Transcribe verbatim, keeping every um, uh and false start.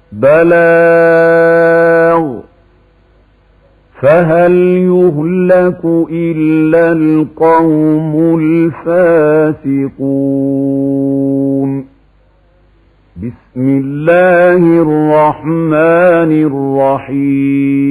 بلاغ فهل يهلك إلا القوم الفاسقون. بسم الله الرحمن الرحيم